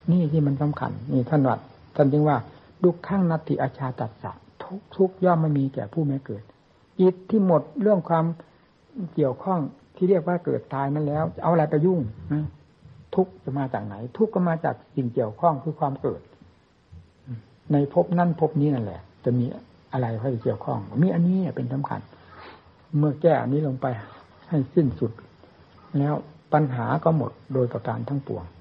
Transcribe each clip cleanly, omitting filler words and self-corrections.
นี่ที่มันสำคัญนี่ท่านว่าท่านจึงว่าดุขังนัตถิอาชาตัสสะทุกย่อมไม่มีแก่ผู้ไม่เกิดจิตที่หมดเรื่องความเกี่ยวข้องที่เรียกว่าเกิดตายนั้นแล้วเอาอะไรไปยุ่งทุกข์จะมาจากไหนทุกข์ก็มาจากสิ่งเกี่ยวข้องคือความเกิดในภพนั้นภพนี้นั่นแหละจะมีอะไรให้เกี่ยวข้องมีอันนี้เป็นสำคัญเมื่อแก้อันนี้ลงไปให้สิ้นสุดแล้วปัญหาก็หมดโดยประการทั้งปวง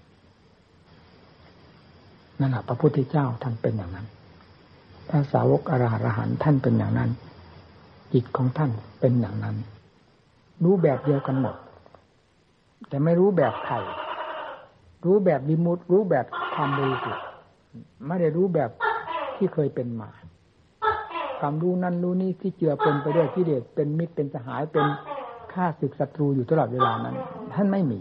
นั่นแหละพระพุทธเจ้าท่านเป็นอย่างนั้นพระสาวกอรหันต์ท่านเป็นอย่างนั้นจิตของท่านเป็นอย่างนั้นรู้แบบเดียวกันหมดแต่ไม่รู้แบบใครรู้แบบวิมุตติรู้แบบความบริสุทธิ์ไม่ได้รู้แบบที่เคยเป็นมาความรู้นั้นรู้นี้ที่เจือปนไปด้วยกิเลสเป็นมิตรเป็นสหายเป็นข้าศึกศัตรูอยู่ตลอดเวลานั้นท่านไม่มี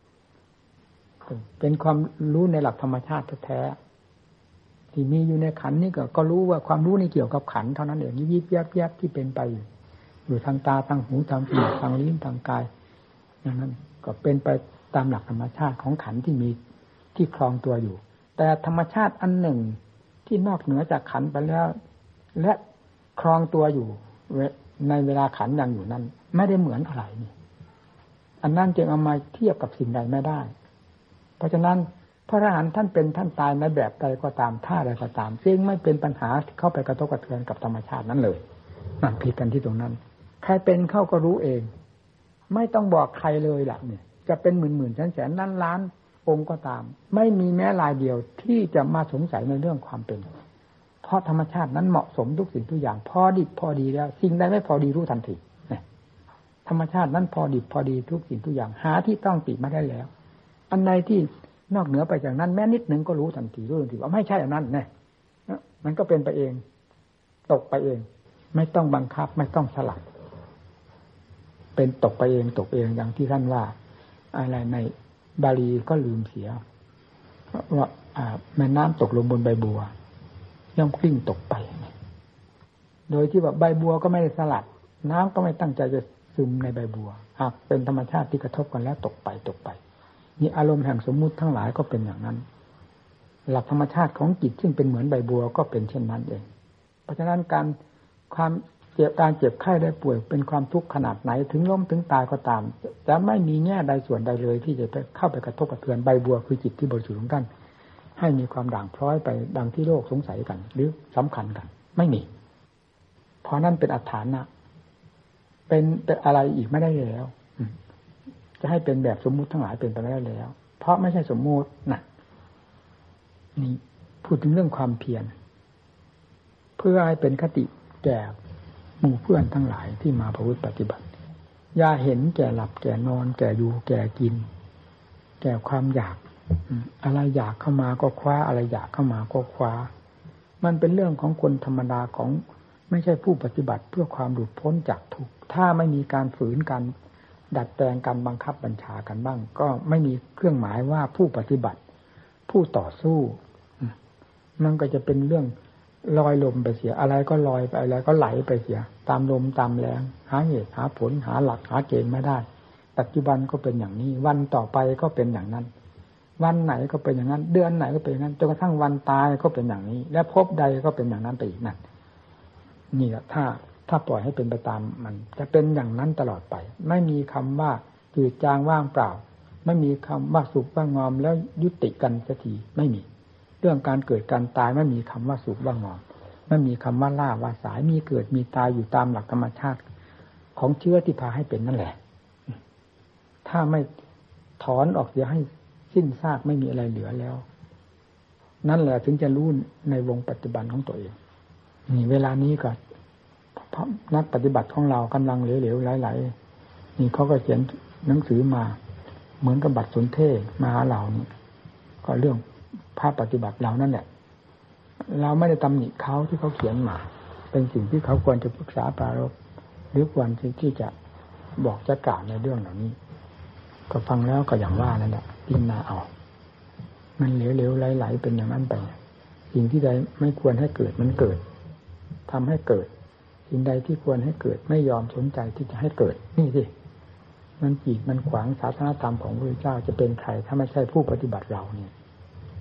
เป็นความรู้ในหลักธรรมชาติแท้ๆที่มีอยู่ในขันนี่ก็รู้ว่าความรู้นี่เกี่ยวกับขันเท่านั้นเองยิบยับยับที่เป็นไปอยู่ทางตาทางหูทางจมูกทางลิ้นทางกายอย่างนั้นก็เป็นไปตามหลักธรรมชาติของขันที่มีที่ครองตัวอยู่แต่ธรรมชาติอันหนึ่งที่นอกเหนือจากขันไปแล้วและครองตัวอยู่ในเวลาขันยังอยู่นั้นไม่ได้เหมือนอะไรนี่อันนั้นจึงเอามาเทียบกับสิ่งใดไม่ได้เพราะฉะนั้นพระอรหันต์ท่านเป็นท่านตายในแบบใดก็ตามท่าใดก็ตามจึงไม่เป็นปัญหาเข้าไปกระทบกระเทือนกับธรรมชาตินั้นเลยนั่นผิดกันที่ตรงนั้นใครเป็นเข้าก็รู้เองไม่ต้องบอกใครเลยล่ะเนี่ยจะเป็นหมื่นๆแสนๆล้านองค์ก็ตามไม่มีแม้รายเดียวที่จะมาสงสัยในเรื่องความเป็นเพราะธรรมชาตินั้นเหมาะสมทุกสิ่งทุกอย่างพอดิบพอดีแล้วสิ่งใดไม่พอดีรู้ทันทีธรรมชาตินั้นพอดิบพอดีทุกสิ่งทุกอย่างหาที่ต้องติมาได้แล้วอันใดที่นอกเหนือไปจากนั้นแม้นิดหนึ่งก็รู้ทันทีรู้ทันทีว่าไม่ใช่อันนั้นเนี่ยมันก็เป็นไปเองตกไปเองไม่ต้องบังคับไม่ต้องสลับเป็นตกไปเองตกเองอย่างที่ท่านว่าอะไรในบาลีก็ลืมเสียว่าแม่น้ำตกลงบนใบบัวย่อมกลิ้งตกไปโดยที่ว่าใบบัวก็ไม่ได้สลัดน้ำก็ไม่ตั้งใจจะซึมในใบบัวหากเป็นธรรมชาติที่กระทบกันแล้วตกไปนี่อารมณ์แห่งสมมุติทั้งหลายก็เป็นอย่างนั้นหลักธรรมชาติของจิตซึ่งเป็นเหมือนใบบัวก็เป็นเช่นนั้นเองเพราะฉะนั้นการเจ็บไข้ได้ป่วยเป็นความทุกข์ขนาดไหนถึงล้มถึงตายก็ตามจะไม่มีแง่ใดส่วนใดเลยที่จะเข้าไปกระทบกระเทือนใบบัวคือจิตที่บริสุทธิ์ของท่านให้มีความด่างพร้อยไปดังที่โลกสงสัยกันหรือสำคัญกันไม่มีเพราะนั่นเป็นอัฏฐานะเป็นอะไรอีกไม่ได้แล้วจะให้เป็นแบบสมมุติทั้งหลายเป็นไปไม่ได้แล้วเพราะไม่ใช่สมมุตินะนี่พูดถึงเรื่องความเพียรเพื่อให้เป็นคติแก่หมู่เพื่อนทั้งหลายที่มาประพฤติปฏิบัติอย่าเห็นแก่หลับแก่นอนแก่อยู่แก่กินแก่ความอยากอะไรอยากเข้ามาก็คว้าอะไรอยากเข้ามาก็คว้ามันเป็นเรื่องของคนธรรมดาของไม่ใช่ผู้ปฏิบัติเพื่อความหลุดพ้นจากทุกข์ถ้าไม่มีการฝืนกันดัดแปลงกันบังคับบัญชากันบ้างก็ไม่มีเครื่องหมายว่าผู้ปฏิบัติผู้ต่อสู้มันก็จะเป็นเรื่องลอยลมไปเสียอะไรก็ลอยไปอะไรก็ไหลไปเสียตามลมตามแรงหาเหตุหาผลหาหลักหาเกณฑ์ไม่ได้ปัจจุบันก็เป็นอย่างนี้วันต่อไปก็เป็นอย่างนั้นวันไหนก็เป็นอย่างนั้นเดือนไหนก็เป็นอย่างนั้นจนกระทั่งวันตายก็เป็นอย่างนี้และภพใดก็เป็นอย่างนั้นไปอีกนั่นนี่แหละถ้าปล่อยให้เป็นไปตามมันจะเป็นอย่างนั้นตลอดไปไม่มีคำว่าจืดจางว่างเปล่าไม่มีคำว่าสุขว่างอมแล้วยุติกันสักทีไม่มีเรื่องการเกิดการตายไม่มีคำว่าสุขว่างอมไม่มีคำว่าล่าว่าสายมีเกิดมีตายอยู่ตามหลักธรรมชาติของเชื้อที่พาให้เป็นนั่นแหละถ้าไม่ถอนออกเสียให้สิ้นซากไม่มีอะไรเหลือแล้วนั่นแหละถึงจะรู้ในวงปัจจุบันของตัวเองนี่เวลานี้ก็นักปฏิบัติของเรากำลังเหลวๆไหลๆนี่เขาก็เขียนหนังสือมาเหมือนกับบัตรสนเทศมาหาเรานี่ก็เรื่องภาพปฏิบัติเรานั่นแหละเราไม่ได้ตำหนิเขาที่เขาเขียนมาเป็นสิ่งที่เขาควรจะปรึกษาปรารภหรือควรที่จะบอกจะกล่าวในเรื่องเหล่านี้ก็ฟังแล้วก็อย่างว่านั่นแหละพิจารณาเอามันเหลวๆไหลๆเป็นอย่างนั้นไปสิ่งที่ใดไม่ควรให้เกิดมันเกิดทำให้เกิดสิ่งใดที่ควรให้เกิดไม่ยอมสนใจที่จะให้เกิดนี่สิมันกีดมันขวางศาสนธรรมของพระพุทธเจ้าจะเป็นใครถ้าไม่ใช่ผู้ปฏิบัติเราเนี่ย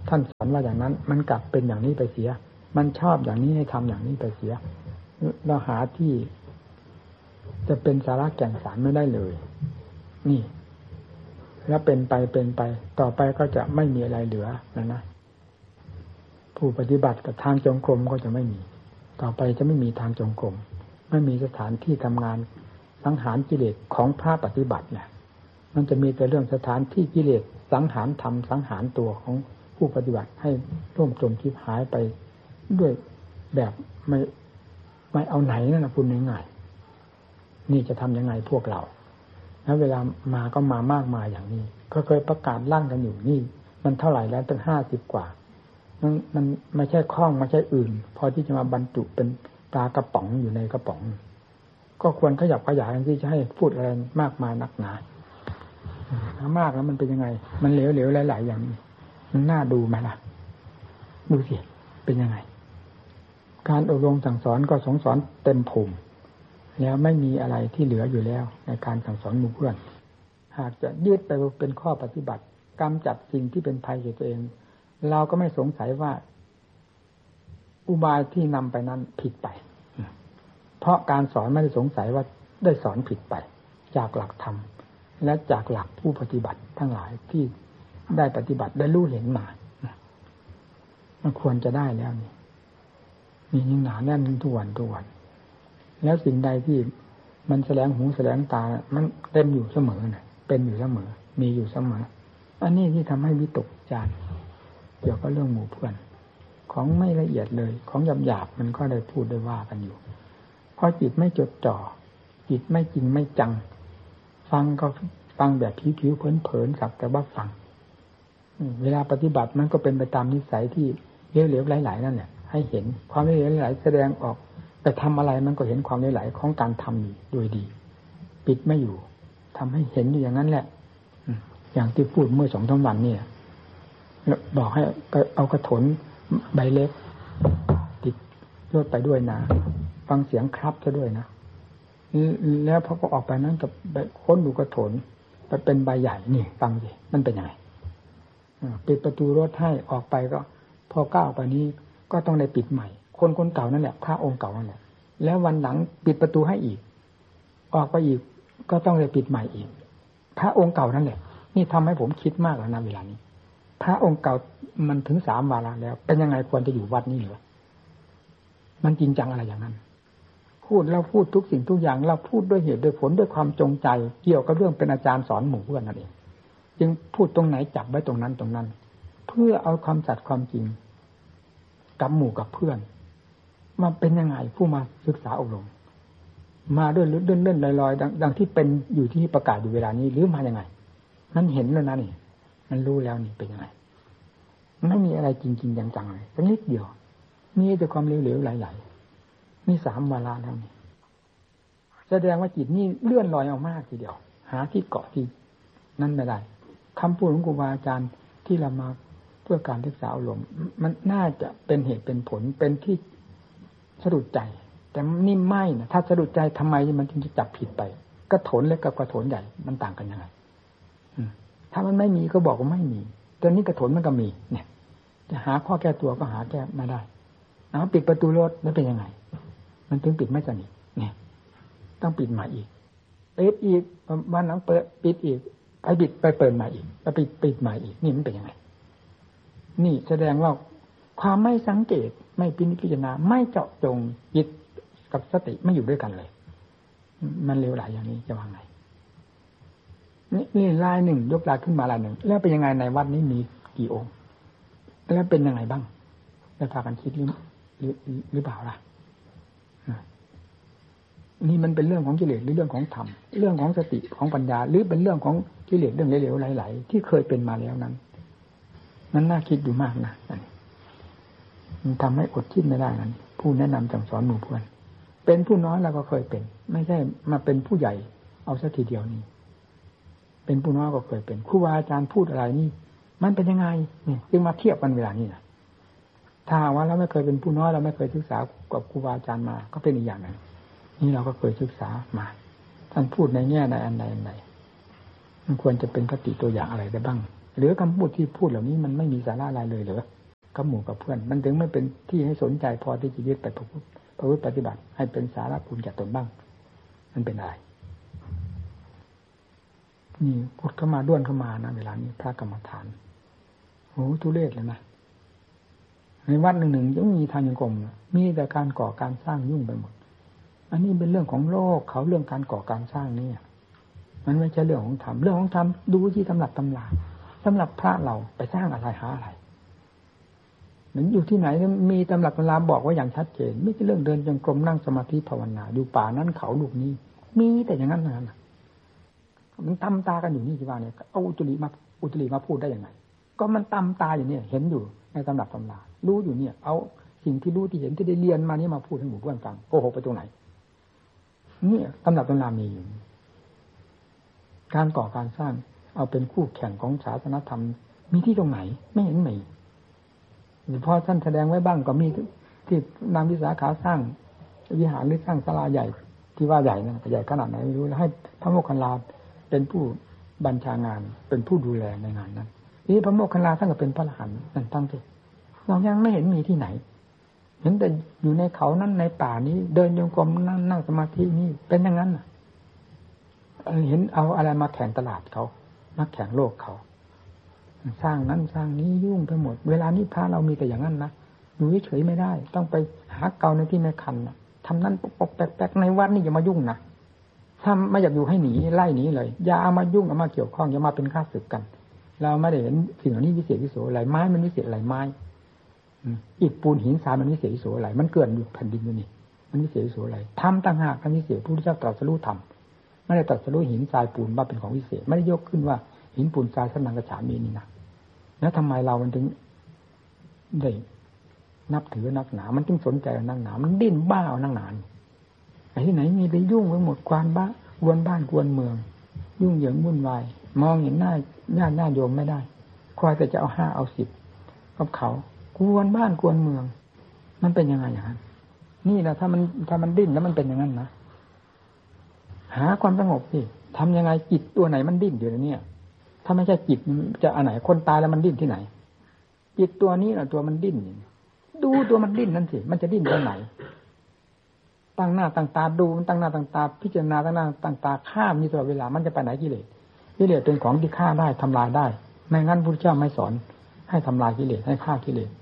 ท่านสอนว่าอย่างนั้นมันกลับเป็นอย่างนี้ไปเสียมันชอบอย่างนี้ให้ทำอย่างนี้ไปเสียเราหาที่จะเป็นสาระแก่นสารไม่ได้เลยนี่แล้วเป็นไปต่อไปก็จะไม่มีอะไรเหลือนะผู้ปฏิบัติกับทางจงกรมก็จะไม่มีต่อไปจะไม่มีทางจงกรมไม่มีสถานที่ทำงานสังหารกิเลสของพระปฏิบัติเนี่ยมันจะมีแต่เรื่องสถานที่กิเลสสังหารธรรมสังหารตัวของผู้ปฏิบัติให้ร่วมจมทิพหายไปด้วยแบบไม่เอาไหนนั่นนะพูดง่ายๆนี่จะทำยังไงพวกเราแล้วเวลามาก็มามากมายอย่างนี้ก็เคยประกาศลั่นกันอยู่นี่มันเท่าไหร่แล้วตั้ง50 กว่ามันไม่ใช่ข้องไม่ใช่อื่นพอที่จะมาบรรจุเป็นปลากระป๋องอยู่ในกระป๋องก็ควรขยับขยายที่จะให้พูดอะไรมากมายนักหนาถ้ามากแล้วมันเป็นยังไงมันเหลวๆหลายๆอย่างนี้มันน่าดูไหมล่ะดูสิเป็นยังไงการอบรมสั่งสอนก็สอนเต็มภูมิแล้วไม่มีอะไรที่เหลืออยู่แล้วในการสั่งสอนหมู่เพื่อนหากจะยึดไปเป็นข้อปฏิบัติกำจัดสิ่งที่เป็นภัยแก่ตัวเองเราก็ไม่สงสัยว่าอุบายที่นำไปนั้นผิดไปเพราะการสอนไม่ได้สงสัยว่าได้สอนผิดไปจากหลักธรรมและจากหลักผู้ปฏิบัติทั้งหลายที่ได้ปฏิบัติได้รู้เห็นมามันควรจะได้แล้วนี่มียิ่งหนาแน่นทุกวันแล้วสิ่งใดที่มันแสลงหูแสลงตามันเต็มอยู่เสมอนะเป็นอยู่เสมอมีอยู่เสมออันนี้ที่ทำให้วิตกจารเกี่ยวกับเรื่องหมู่เพื่อนของไม่ละเอียดเลยของหยาบมันก็ได้พูดได้ว่ากันอยู่เพราะจิตไม่จดจ่อจิตไม่จริงไม่จังฟังก็ฟังแบบผิวๆเผินๆสักแต่ว่าฟังเวลาปฏิบัติมันก็เป็นไปตามนิสัยที่เหลวๆไหลๆนั่นแหละให้เห็นความเหลวไหลแสดงออกแต่ทำอะไรมันก็เห็นความเหลวไหลของการทำอยู่โดยดีปิดไม่อยู่ทำให้เห็นอยู่อย่างนั้นแหละอย่างที่พูดเมื่อ2-3 วันเนี่ยบอกให้เอากระถนใบเล็กติดรถไปด้วยนะฟังเสียงครับซะด้วยนะแล้วพอก็ออกไปนั้นกับค้นดูกระถนไปเป็นใบใหญ่นี่ฟังสิมันเป็นยังไงปิดประตูรถให้ออกไปก็พอก้าวไปนี้ก็ต้องได้ปิดใหม่คนเก่านั่นแหละพระองค์เก่านั่นแหละแล้ววันหลังปิดประตูให้อีกออกไปอีกก็ต้องได้ปิดใหม่อีกพระองค์เก่านั่นแหละนี่ทำให้ผมคิดมากแล้วนะเวลานี้พระองค์เก่ามันถึง3 วาระแล้วเป็นยังไงควรจะอยู่วัดนี้เหรอมันจริงจังอะไรอย่างนั้นพูดเราพูดทุกสิ่งทุกอย่างเราพูดด้วยเหตุด้วยผลด้วยความจงใจเกี่ยวกับเรื่องเป็นอาจารย์สอนหมู่เพื่อนนั่นเองจึงพูดตรงไหนจับไว้ตรงนั้นเพื่อเอาความสัตย์ความจริงกับหมู่กับเพื่อนมาเป็นยังไงผู้มาศึกษาอบรมมาด้วยเล่นๆลอยๆดังที่เป็นอยู่ที่ประกาศอยู่เวลานี้หรือมายังไงมันเห็นแล้วนะนี่มันรู้แล้วนี่เป็นยังไงไม่มีอะไรจริงๆจังๆเลยสักนิดเดียวมีแต่ความเหลวๆไหลๆมี3 วาระแล้วนี่แสดงว่าจิตนี่เลื่อนลอยเอามากทีเดียวหาที่เกาะที่นั่นไม่ได้คำพูดของครูบาอาจารย์ที่เรามาเพื่อการศึกษาอบรมมันน่าจะเป็นเหตุเป็นผลเป็นที่สะดุดใจแต่นี่ไม่นะถ้าสะดุดใจทำไมมันจึงจะจับผิดไปกระโถนเล็กกับกระโถนใหญ่มันต่างกันยังไงถ้ามันไม่มีก็บอกว่าไม่มีตัวนี้กระโถนมันก็มีเนี่ยจะหาข้อแก้ตัวก็หาแก้ไม่ได้เอาปิดประตูรถแล้วเป็นยังไงมันถึงปิดไม่สนิทเนี่ยต้องปิดใหม่อีกปิดอีกวันหลังเปิดปิดอีกไปเปิดใหม่อีกแล้วปิดใหม่อีกนี่มันเป็นยังไงนี่แสดงว่าความไม่สังเกตไม่พิจารณาไม่เจาะจงจิตกับสติไม่อยู่ด้วยกันเลยมันเลวไหลอย่างนี้จะว่าไงนี่ลายหนึ่งยกลายขึ้นมาลายหนึ่งแล้วเป็นยังไงในวัดนี้มีกี่องค์แล้วเป็นยังไงบ้างได้พากันคิดหรือเปล่าล่ะนี่มันเป็นเรื่องของกิเลสหรือเรื่องของธรรมเรื่องของสติของปัญญาหรือเป็นเรื่องของกิเลสเรื่องเหลวๆไหลๆที่เคยเป็นมาแล้วนั้นมันน่าคิดอยู่มากนะมันทำให้อดคิดไม่ได้นั้นผู้แนะนำสั่งสอนหมู่เพื่อนเป็นผู้น้อยเราก็เคยเป็นไม่ใช่มาเป็นผู้ใหญ่เอาสักทีเดียวนี้เป็นผู้น้อยก็เคยเป็นครูบาอาจารย์พูดอะไรนี่มันเป็นยังไงเนี่ยจึงมาเทียบกันเวลานี้นะถ้าว่าเราไม่เคยเป็นผู้น้อยเราไม่เคยศึกษากับครูบาอาจารย์มาก็เป็นอีกอย่างหนึ่งนี่เราก็เคยศึกษามาท่านพูดในแง่ใดอันใดมันควรจะเป็นคติตัวอย่างอะไรได้บ้างหรือคำพูดที่พูดเหล่านี้มันไม่มีสาระอะไรเลยเหรอกับหมู่กับเพื่อนมันถึงไม่เป็นที่ให้สนใจพอที่จะยึดไปประพฤติปฏิบัติให้เป็นสาระภูมิแก่ตนบ้างมันเป็นอะไรนี่พูดเข้ามาด้วนเข้ามานะเวลานี้พระกรรมฐานโอ้ทุเรศเลยนะในวัดหนึ่งยังมีทางยังกรมมีแต่การก่อการสร้างยุ่งไปหมดอันนี้เป็นเรื่องของโลกเขาเรื่องการก่อการสร้างนี่มันไม่ใช่เรื่องของธรรมเรื่องของธรรมดูที่ตำรับตำราสำหรับพระเราไปสร้างอะไรหาอะไรมันอยู่ที่ไหนมีตำรับตำราบอกว่าอย่างชัดเจนไม่ใช่เรื่องเดินจงกรมนั่งสมาธิภาวนาอยู่ป่านั้นเขาลูกนี้มีแต่อย่างนั้นนะมันตำตากันอยู่นี่ที่ว่าเนี่ยเอาอุตริมาพูดได้ยังไงก็มันตำตาอยู่เนี่ยเห็นอยู่ในตำรับตำรารู้อยู่เนี่ยเอาสิ่งที่รู้ที่เห็นที่ได้เรียนมานี่มาพูดให้หมู่เพื่อนฟังโกหกไปตรงไหนเนี่ยตำรับตำรามีอยู่การก่อการสร้างเอาเป็นคู่แข่งของศาสนธรรมมีที่ตรงไหนไม่เห็นมีพอท่านแสดงไว้บ้างก็มีที่นางวิสาขาสร้างวิหารหรือสร้างศาลาใหญ่ที่ว่าใหญ่นะใหญ่ขนาดไหนไม่รู้แล้วให้พระโมคคัลลาเป็นผู้บัญชางานเป็นผู้ดูแลในงานนั้นนี่พระโมคคัลลาท่านก็เป็นพระอรหันต์นั่นตั้งที่เรายังไม่เห็นมีที่ไหนเห็นแต่อยู่ในเขานั้นในป่านี้เดินโยกมนั่งสมาธินี่เป็นอย่างนั้นเห็นเอาอะไรมาแข่งตลาดเขามาแข่งโลกเขาสร้างนั้นสร้างนี้ยุ่งไปหมดเวลานี้พระเรามีแต่อย่างนั้นนะอยู่เฉยไม่ได้ต้องไปหาเกาในที่ไม่คันนะทำนั้นปกแปลกๆในวัดนี่อย่ามายุ่งนะถ้าไม่อยากอยู่ให้หนีไล่หนีเลยอย่าเอามายุ่งเอามาเกี่ยวข้องอย่ามาเป็นข้าศึกกันเราไม่ได้เห็นสิ่งเหล่านี้วิเศษวิโสอะไรไม้มันวิเศษอะไรไม้อิฐปูนหินทรายมันวิเศษวิโสอะไรมันเกิดอยู่แผ่นดินอยู่นี่มันวิเศษวิโสอะไรทำต่างหากทำวิเศษพระพุทธเจ้าตรัสรู้ธรรมไม่ได้ตรัสรู้หินทรายปูนว่าเป็นของวิเศษไม่ได้ยกขึ้นว่าหินปูนทรายสนังกระฉามีนี่นะแล้วทำไมเรามันถึงได้นับถือนักหนามันจึงสนใจนักหนามันดิ้นบ้าเอานักหนาไอ้ที่ไหนมีไปยุ่งไปหมดกวนบ้ากวนบ้านกวนเมืองยุ่งเหยิงวุ่นวายมองเห็นหน้าญาติโยมไม่ได้คอยแต่จะเอา5เอา10กับเขากวนบ้านกวนเมืองมันเป็นยังไงอย่างนั้นนี่แหละถ้ามันดิ้นแล้วมันเป็นอย่างนั้นนะหาความสงบสิทำยังไงจิตตัวไหนมันดิ้นอยู่ในนี้ถ้าไม่ใช่จิตจะอันไหนคนตายแล้วมันดิ้นที่ไหนจิตตัวนี้แหละตัวมันดิ้นดูตัวมันดิ้นนั่นสิมันจะดิ้นตรงไหนตั้งหน้าตั้งตาดูมันตั้งหน้าตั้งตาพิจารณาตั้งหน้าตั้งตาฆ่ามีตลอดเวลามันจะไปไหนกิเลสเป็นของที่ฆ่าได้ทำลายได้ไม่งั้นพุทธเจ้าไม่สอนให้ทำลายกิเลสให้ฆ่ากิเลส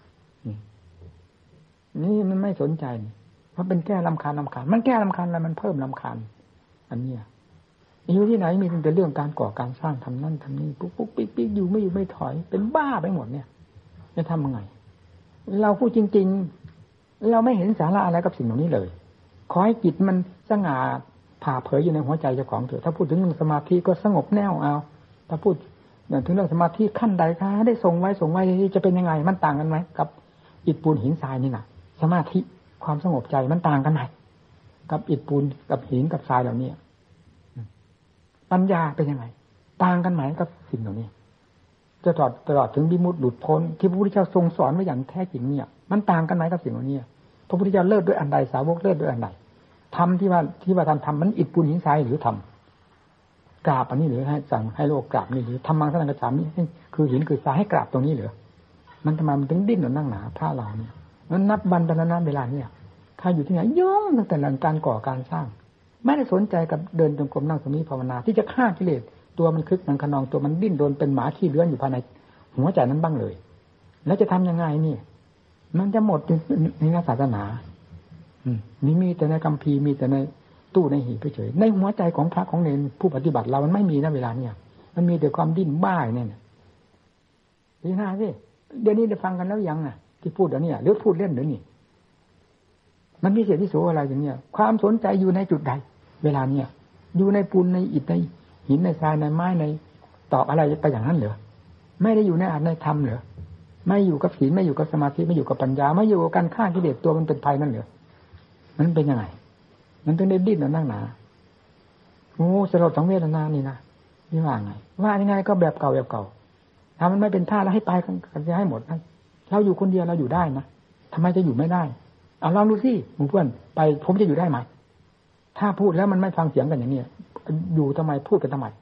นี่มันไม่สนใจเพราะเป็นแก้รำคาญมันแก้รำคาญอะไรมันเพิ่มรำคาญอันนี้อยู่ที่ไหนมีแต่เรื่องการก่อการสร้างทำนั่นทำนี่ปุ๊กปิ๊กอยู่ไม่ถอยเป็นบ้าไปหมดเนี่ยจะทำยังไงเราพูดจริงๆเราไม่เห็นสาระอะไรกับสิ่งเหล่านี้เลยขอให้จิตมันสง่าผ่าเผยอยู่ในหัวใจเจ้าของเถอะถ้าพูดถึงเรื่องสมาธิก็สงบแน่วเอาถ้าพูดถึงเรื่องสมาธิขั้นใดคะได้ส่งไว้จะเป็นยังไงมันต่างกันไหมกับอิฐปูนหินทรายนี่นะสมาธิความสงบใจมันต่างกันไหมกับอิฐปูนกับหินกับทรายเหล่านี้ปัญญาเป็นยังไงต่างกันไหมกับสิ่งเหล่านี้จะตลอดถึงวิมุตติหลุดพ้นที่พระพุทธเจ้าทรงสอนไว้อย่างแท้จริงเนี่ยมันต่างกันไหมกับสิ่งเหล่านี้พระพุทธเจ้าเลิศด้วยอันใดสาวกเลิศด้วยอันใดทำที่ว่าทำมันอิฐปูนหินทรายหรือทำกราบอันนี้หรือให้สั่งให้โลกกราบนี่หรือทำมังสนังกระฉามนี่คือหินคือทรายให้กราบตรงนี้หรือมันทำไมมันถึงดิ้นนั่งหนาพระเราเนี่ยมันนับวันเป็นนานเวลาเนี่ยใครอยู่ที่ไหนย่องตั้งแต่หลังการก่อการสร้างไม่ได้สนใจกับเดินจงกรมนั่งสมาธิภาวนาที่จะฆ่ากิเลสตัวมันคึกมันขนองตัวมันดิ้นโดนเป็นหมาขี้เลื้อนอยู่ภายในหัวใจนั้นบ้างเลยแล้วจะทำยังไงนี่มันจะหมดในศาสนามีแต่ในคัมภีร์มีแต่ในตู้ในหีบเฉยในหัวใจของพระของเนรผู้ปฏิบัติเรามันไม่มีนะเวลาเนี่ยมันมีแต่ความดิ้นบ้าเนี่ยนี่นะสิเดี๋ยวนี้ได้ฟังกันแล้วยังอ่ะที่พูดเดี๋ยวนี้หรือพูดเล่นเดี๋ยวนี้มันมีเศษที่โสอะไรอย่างเงี้ยความสนใจอยู่ในจุดใดเวลาเนี่ยอยู่ในปูนในอิฐในหินในทรายในไม้ในตอกอะไรไปอย่างนั้นเหรอไม่ได้อยู่ในอาจในธรรมเหรอไม่อยู่กับศีลไม่อยู่กับสมาธิไม่อยู่กับปัญญาไม่อยู่กับการฆ่ากิเลสตัวมันเป็นภัยนั่นเหรอมันเป็นยังไงมันต้องได้ดิ้นนั่งหนาโอ้สลดสังเวชนานี่นะนี่ว่าไงว่ายังไงก็แบบเก่าถ้ามันไม่เป็นท่าแล้วให้ไปกันจะให้หมดนะเราอยู่คนเดียวเราอยู่ได้นะทำไมจะอยู่ไม่ได้เอาลองดูสิหมู่เพื่อนไปผมจะอยู่ได้ไหมถ้าพูดแล้วมันไม่ฟังเสียงกันอย่างนี้อยู่ทำไมพูดกันทำไม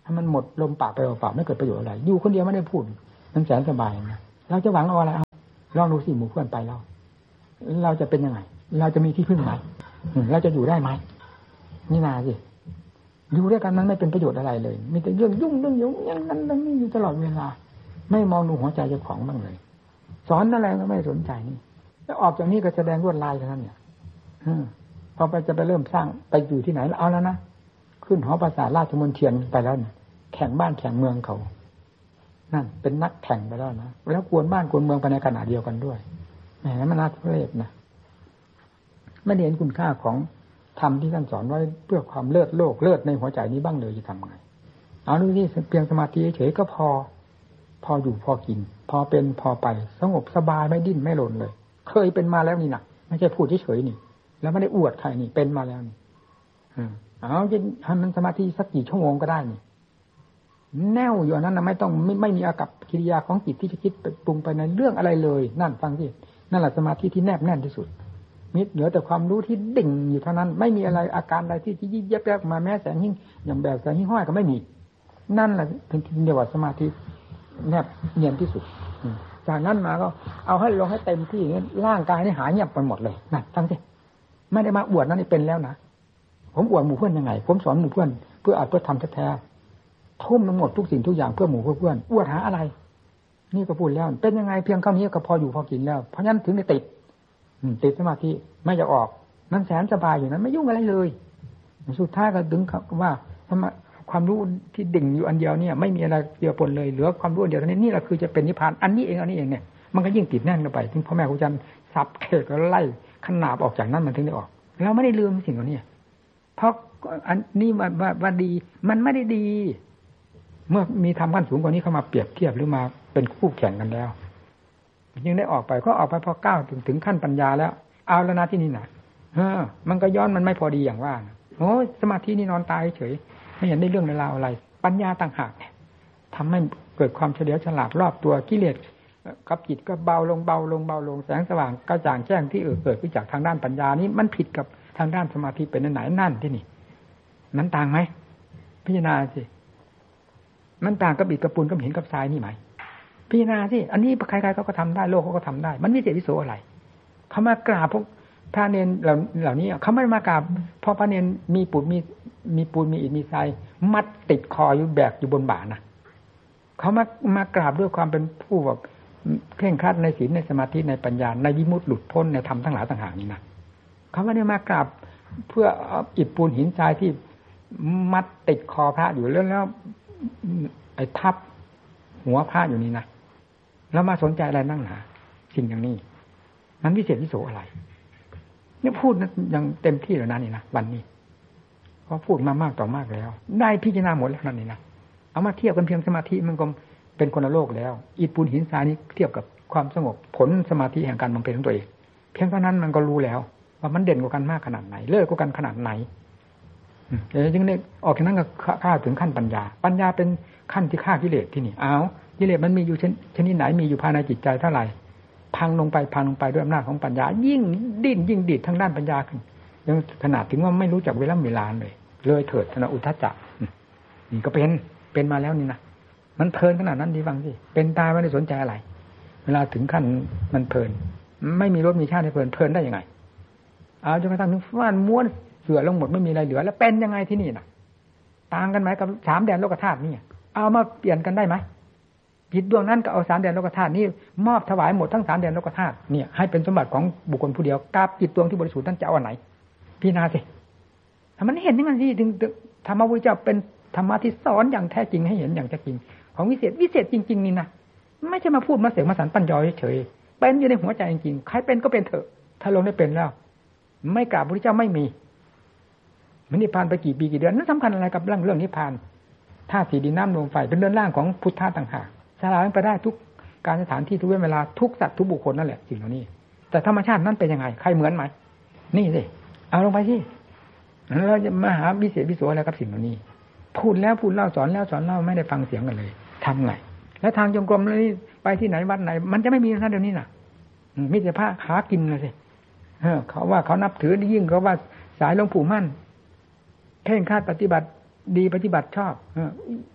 ถ้ามันหมดลมปากไปเปล่าๆไม่เกิดประโยชน์อะไรอยู่คนเดียวไม่ได้พูดมันแสนสบายนะเราจะหวังเอาอะไรเอาลองดูสิหมู่เพื่อนไปเราจะเป็นยังไงเราจะมีที่พึ่งไหมเราจะอยู่ได้ไหมนี่นาสิอยู่ด้วยกันนั้นไม่เป็นประโยชน์อะไรเลยมีแต่เรื่องยุ่งอย่างนั้นเรื่องนี้อยู่ตลอดเวลาไม่มองดูหัวใจเจ้าของบ้างเลยสอนอะไรก็ไม่สนใจนี่แล้วออกจากนี้ก็แสดงลวดลายเท่านั้นเนี่ยพอไปจะไปเริ่มสร้างไปอยู่ที่ไหนแล้วเอาแล้วนะขึ้นหอประสาทราชมนเทียนไปแล้วเนี่ยแข่งบ้านแข่งเมืองเขานั่นเป็นนักแข่งไปแล้วนะแล้วกวนบ้านกวนเมืองไปในขณะเดียวกันด้วยแหมมันน่าทุเรศนะไม่เห็นคุณค่าของธรรมที่ท่านสอนไว้เพื่อความเลิศโลกเลิศในหัวใจนี้บ้างเลยจะทำไงเอาดูที่เพียงสมาธิเฉยก็พออยู่พอกินพอเป็นพอไปสงบสบายไม่ดิ้นไม่หล่นเลยเคยเป็นมาแล้วนี่นะไม่ใช่พูดเฉยๆนี่แล้วไม่ได้อวดใครนี่เป็นมาแล้วนี่เอาจะทำมันสมาธิสักกี่ชั่วโมงก็ได้นี่แน่วอยู่นั้นนะไม่มีอากับกิริยาของจิตที่จะคิดไปปรุงไปในเรื่องอะไรเลยนั่นฟังสินั่นแหละสมาธิที่แนบแน่นที่สุดมิเหลือแต่ความรู้ที่ดิ่งอยู่เท่านั้นไม่มีอะไรอาการใดที่ยิบยับมาแม้แสงหิ่งอย่างแบบแสงหิ่งห้อยก็ไม่มีนั่นแหละเป็นเรียกว่าสมาธิแนบเนียนที่สุดจากนั้นมาก็เอาให้ลงให้เต็มที่ร่างกายนี่หายเงียบไปหมดเลยนั่นฟังสิไม่ได้มาอวดนั่นนี่เป็นแล้วนะผมอวดหมู่เพื่อนยังไงผมสอนหมู่เพื่อนเพื่ออัดเพื่อทำแท้ๆทุ่มทั้งหมดทุกสิ่งทุกอย่างเพื่อหมู่เพื่อเพื่อนอวดหาอะไรนี่ก็พูดแล้วเป็นยังไงเพียงเท่านี้ก็พออยู่พอกินแล้วเพราะฉะนั้นถึงได้ติดสมาธิไม่จะออกมันแสนสบายอยู่นั้นไม่ยุ่งอะไรเลยสุดท้ายก็ดึงว่าความรู้ที่ดิ่งอยู่อันเดียวเนี่ยไม่มีอะไรเกี่ยวปนเลยเหลือความรู้อันเดียวนี้นี่แหละคือจะเป็นนิพพานอันนี้เองเนี่ยมันก็ยิ่งติดแน่นเข้าไปถึงพ่อแม่ครูอาจารย์สับเขกแล้วไล่ขนาบออกจากนั้นมันถึงได้ออกเราไม่ได้ลืมสิ่งเหล่านี้เพราะอันนี้ว่าดีมันไม่ได้ดีเมื่อมีธรรมขั้นสูงกว่านี้เข้ามาเปรียบเทียบหรือมาเป็นคู่แข่งกันแล้วยังได้ออกไปก็ออกไปพอก้าวถึงขั้นปัญญาแล้วเอาแล้วนะที่นี่นะมันก็ย้อนมันไม่พอดีอย่างว่าโอ้สมาธินี่นอนตายเฉยไม่เห็นได้เรื่องในราวอะไรปัญญาต่างหากเนี่ยทำให้เกิดความเฉลียวฉลาดรอบตัวกิเลสกับจิตก็เบาลงแสงสว่างกระจ่างแจ้งที่เกิดขึ้นจากทางด้านปัญญานี้มันผิดกับทางด้านสมาธิเป็นไหนนั่นที่นี่มันต่างไหมพิจารณาสิมันต่างกับบิดกับปูนกับหินกับทรายนี่ไหมพิจารณาสิอันนี้ใครๆเขาก็ทำได้โลกเขาก็ทำได้มันวิเศษวิโสอะไรเขามากราบพวกพระเนรเหล่านี้เขาไม่มากราบพอพระเนรมีปูนมีอิฐมีทรายมัดติดคออยู่แบกอยู่บนบ่านะเขามากราบด้วยความเป็นผู้แบบเคร่งครัดในศีลในสมาธิในปัญญาในวิมุตติหลุดพ้นในธรรมทั้งหลายต่างหากนี้นะเขาไม่ได้มากราบเพื่ออิฐปูนหินทรายที่มัดติดคอพระอยู่แล้วไอ้ทับหัวพระอยู่นี่นะแล้วมาสนใจอะไรนั่งหนาสิ่งอย่างนี้นั้นวิเศษวิโสอะไรนี่พูดอย่างเต็มที่แล้วนะนี่นะวันนี้เพราะพูดมามากต่อมากแล้วได้พิจารณาหมดแล้วนั่นนี่นะเอามาเทียบกันเพียงสมาธิมันก็เป็นคนละโลกแล้วอิฐปูนหินทรายนี้เทียบกับความสงบผลสมาธิแห่งการบำเพ็ญของตัวเองเพียงเท่านั้นมันก็รู้แล้วว่ามันเด่นกว่ากันมากขนาดไหนเลิศกว่ากันขนาดไหนจึงได้ออกจากนั้นก็ข้าถึงขั้นปัญญาเป็นขั้นที่ฆ่ากิเลสที่นี่เอากิเลสมันมีอยู่ชนิดไหนมีอยู่ภายในจิตใจเท่าไหร่พังลงไปด้วยอำนาจของปัญญายิ่งดิ้นยิ่งดีดทางด้านปัญญาขึ้นยังขนาดถึงว่าไม่รู้จักเวลาเลยเถิดธนอุทธัจจะนี่ก็เป็นมาแล้วนี่นะมันเพลินขนาดนั้นดีฟังสิเป็นตายไม่ได้สนใจอะไรเวลาถึงขั้นมันเพลินไม่มีรสมีชาติให้เพลินได้ยังไงเอาจนกระทั่งถึงฟ้านม้วนเสือลงหมดไม่มีอะไรเหลือแล้วเป็นยังไงที่นี่น่ะต่างกันไหมกับสามแดนโลกธาตุนี่เอามาเปลี่ยนกันได้ไหมจิตดวงนั้นก็เอาสามแดนโลกธาตุนี่มอบถวายหมดทั้งสามแดนโลกธาตุเนี่ยให้เป็นสมบัติของบุคคลผู้เดียวกับจิตดวงที่บริสุทธิ์นั้นจะเอาอันไหนพิจารณาสิถ้ามันเห็นอย่างนั้นสิถึงธรรมะพุทธเจ้าเป็นธรรมะที่สอนอย่างแท้จริงให้เห็นอย่างแท้จริงของวิเศษจริงๆนี่นะไม่ใช่มาพูดมาเสกมาสรรปั้นยอเฉยๆเป็นอยู่ในหัวใจจริงๆใครเป็นก็เป็นเถอะถ้าลงได้เป็นแล้วไม่กราบพระพุทธเจ้าไม่มีมันนิพพานไปกี่ปีกี่เดือนนั้นสำคัญอะไรกับเรื่องนิพพานธาตุสี่ดินน้ำลมไฟเป็นเรือนร่างของพุทธะต่างหากสลายไปได้ทุกการสถานที่ทุกเวลาทุกสัตว์ทุกบุคคลนั่นแหละสิ่งเหล่านี้แต่ธรรมชาตินั้นเป็นยังไงใครเหมือนไหมนี่สิเอาลงไปสิเราจะมาหาวิเศษวิโสอะไรกับสิ่งเหล่านี้พูดเล่าสอนเล่าไม่ได้ฟังเสียงกันเลยทำไงแล้วทางจงกรมเลยไปที่ไหนวัดไหนมันจะไม่มีนะเดี๋ยวนี้น่ะมิตรภาพหากินเลยสิเขาว่าเขานับถือยิ่งเขาว่าสายหลวงปู่มั่นเพ่งคาดปฏิบัติดีปฏิบัติชอบ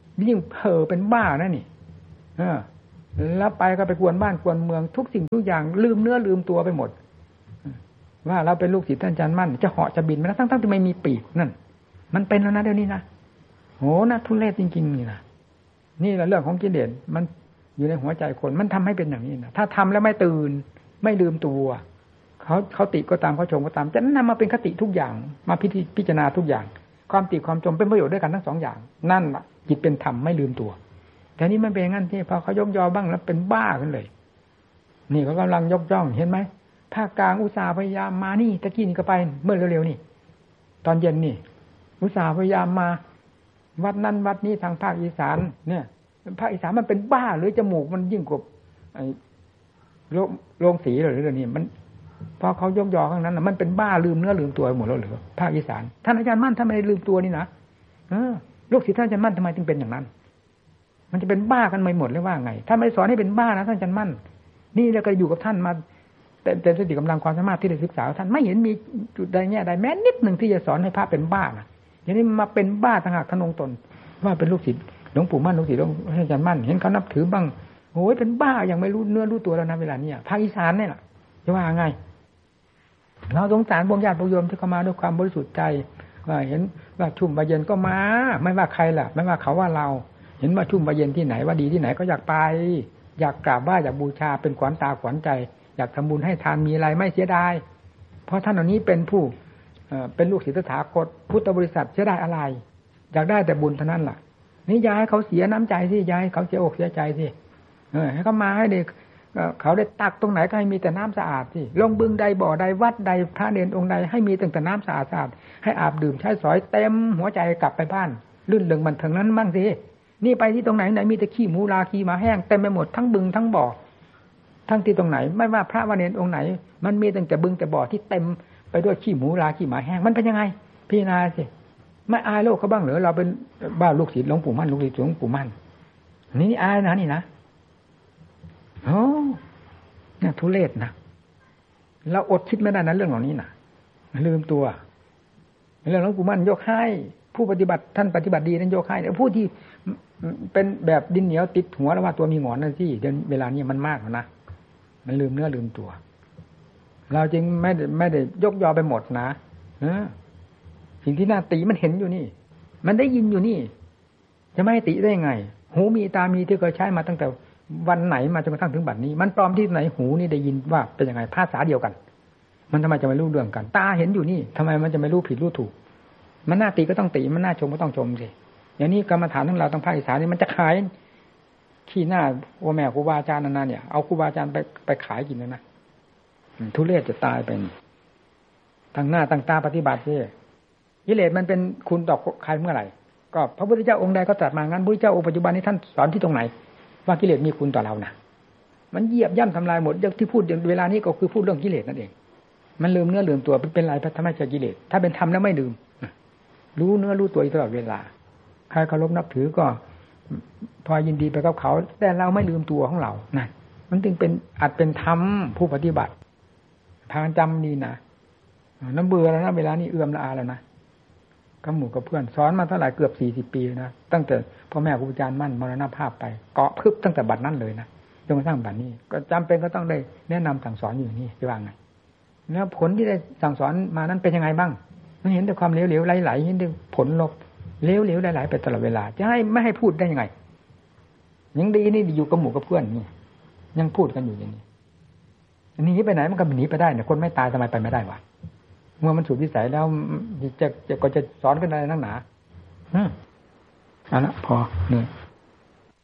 ยิ่งเผลอเป็นบ้านะนี่แล้วไปก็ไปกวนบ้านกวนเมืองทุกสิ่งทุกอย่างลืมเนื้อลืมตัวไปหมดว่าเราเป็นลูกศิษย์ท่านอาจารย์มั่นจะเหาะจะบินไปนะทั้งที่ไม่มีปีกนั่นมันเป็นแล้วนะเดี๋ยวนี้นะโหนะทุเรศจริงๆนี่นะนี่แหละเรื่องของกิเลสมันอยู่ในหัวใจคนมันทำให้เป็นอย่างนี้นะถ้าทำแล้วไม่ตื่นไม่ลืมตัวเขาติก็ตามเขาชมก็ตามจะนำมาเป็นคติทุกอย่างมาพิจารณาทุกอย่างความติความชมเป็นประโยชน์ด้วยกันทั้งสองอย่างนั่นแหละจิตเป็นธรรมไม่ลืมตัวแต่นี้มันเป็นงั้นที่พอเขายกยอบ้างแล้วเป็นบ้าขึ้นเลยนี่เขากำลังยกย่องเห็นไหมภาคกลางอุตสาห์พยายามมานี่ตะกี้นี่ก็ไปเมื่อเร็วๆนี่ตอนเย็นนี่อุตสาห์พยายามมาวัดนั้นวัดนี้ทางภาคอีสานเนี่ยภาคอีสานมันเป็นบ้าหรือจมูกมันยิ่งกว่าโรงสีหรือนี่มันพอเขายกยอข้างนั้นมันเป็นบ้าลืมเนื้อลืมตัวหมดแล้วหรือภาคอีสานท่านอาจารย์มั่นทำไมลืมตัวนี่นะลูกศิษย์ท่านอาจารย์มั่นทำไมถึงเป็นอย่างนั้นมันจะเป็นบ้ากันไม่หมดเลยว่าไงถ้าไม่สอนให้เป็นบ้านะท่านอาจารย์มั่นนี่เราก็อยู่กับท่านมาเต็มสติกำลังความสามารถที่ได้ศึกษาท่านไม่เห็นมีจุดใดแง่ใดแม้นิดหนึ่งที่จะสอนให้พระเป็นบ้านะอย่างนี้มาเป็นบ้าต่างหากทนงตนว่าเป็นลูกศิษย์หลวงปู่มั่นลูกศิษย์หลวงอาจารย์มั่นเห็นเขานับถือบ้างโอ้ยเป็นบ้าอย่างไม่รู้เนื้อรู้ตัวแล้วนะเวลานี้ภาคอีสานเนี่ยจะว่าไงเราสงสารพวกญาติพวกโยมที่เข้ามาด้วยความบริสุทธิ์ใจว่าเห็นว่าชุ่มว่าเย็นก็มาไม่ว่าใครล่ะไม่ว่าเขาว่าเราเห็นว่าชุ่มว่าเย็นที่ไหนว่าดีที่ไหนก็อยากไปอยากกราบไหว้อยากบูชาเป็นขวัญตาขวัญใจอยากทำบุญให้ทานมีอะไรไม่เสียดายเพราะท่านเหล่านี้เป็นผู้เป็นลูกศิษย์ตถาคตพุทธบริษัทเสียดายอะไรอยากได้แต่บุญเท่านั้นล่ะนี่ย้ายเขาเสียน้ำใจสิย้ายเขาเสียอกเสียใจสิให้เขามาให้เด็กเขาได้ตักตรงไหนก็ให้มีแต่น้ำสะอาดสิลงบึงใดบ่อใดวัดใดพระเนรองค์ใดให้มีแต่น้ำสะอาดสะอาดให้อาบดื่มใช้สอยเต็มหัวใจกลับไปบ้านลื่นเริงบันเทิงนั้นบ้างสินี่ไปที่ตรงไหนมีแต่ขี้หมูลาขี้หมาแห้งเต็มไปหมดทั้งบึงทั้งบ่อทั้งที่ตรงไหนไม่ว่าพระวเนรองค์ไหนมันมีแต่บึงแต่บ่อที่เต็มไปด้วยขี้หมูลาขี้หมาแห้งมันเป็นยังไงพี่นาสิไม่อายโลกเขาบ้างเหรอเราเป็นบ้าลูกศิษย์หลวงปู่มั่นลูกศิษย์หลวงปู่มั่นนี่อายนะนี่นะโอ้เนี่ยทุเรศนะเราอดคิดไม่ได้นะเรื่องเหล่านี้นะลืมตัวเรื่องหลวงปู่มั่นยกให้ผู้ปฏิบัติท่านปฏิบัติดีนั้นยกให้แต่ผู้ที่เป็นแบบดินเหนียวติดหัวแล้วว่าตัวมีหงอนนั่นที่เวลานี้มันมากนะมันลืมเนื้อลืมตัวเราจึงไม่ได้ยกยอไปหมดนะสิ่งที่น่าติมันเห็นอยู่นี่มันได้ยินอยู่นี่จะไม่ให้ติได้ยังไงหูมีตามีที่เคยใช้มาตั้งแต่วันไหนมาจนกระทั่งถึงบัดนี้มันปลอมที่ไหนหูนี่ได้ยินว่าเป็นยังไงภาษาเดียวกันมันทำไมจะไม่รู้เรื่องกันตาเห็นอยู่นี่ทำไมมันจะไม่รู้ผิดรู้ถูกมันน่าติก็ต้องติมันน่าชมก็ต้องชมสิอย่างนี้กรรมฐานของเราทางภาคอีสานนี่มันจะขายขี้หน้าโอแม่ครูบาอาจารย์นั่นเนี่ยเอาครูบาอาจารย์ไปขายกินเลยนะทุเรศจะตายไปตั้งหน้าตั้งตาปฏิบัติสิกิเลสมันเป็นคุณต่อใครเมื่อไหร่ก็พระพุทธเจ้าองค์ใดก็ตรัสมางั้นพระพุทธเจ้าองค์ปัจจุบันนี้ท่านสอนที่ตรงไหนว่ากิเลสมีคุณต่อเรานะมันเหยียบย่ำทำลายหมดที่พูดเวลานี้ก็คือพูดเรื่องกิเลสนั่นเองมันลืมเนื้อลืมตัวเป็นไรทำให้เกิดกิเลสถ้าเป็นธรรมแล้วไม่ลืมรู้เนื้อรู้ตัวตลอดเวลาใครเคารพนับถือก็พอยินดีไปกับเขาแต่เราไม่ลืมตัวของเรานั่นมันจึงเป็นอาจเป็นธรรมผู้ปฏิบัติทางจำนี่นะน้ำเบื่อแล้วนะเวลานี้เอื้อมละอาแล้วนะกับหมู่กับเพื่อนสอนมาเท่าไหร่เกือบ40 ปีนะตั้งแต่พ่อแม่ครูอาจารย์มั่นมรณภาพไปเกาะพึบตั้งแต่บัดนั้นเลยนะจนกระทั่งบัดนี้ก็จำเป็นก็ต้องได้แนะนำสั่งสอนอยู่นี่จะว่าไงแล้วผลที่ได้สั่งสอนมานั้นเป็นยังไงบ้างมันเห็นแต่ความเหลวๆไหลๆเห็นแต่ผลลบเหลวๆไหลๆไปตลอดเวลาจะให้ไม่ให้พูดได้ยังไงยังดีนี่อยู่กับหมู่กับเพื่อนนี่ยังพูดกันอยู่อย่างนี้หนีไปไหนมันก็หนีไปได้เนี่ยคนไม่ตายทำไมไปไม่ได้วะเมื่อมันสุดวิสัยแล้วก็จะสอนกันอะไรนักหนาเอาละพอเนี่ย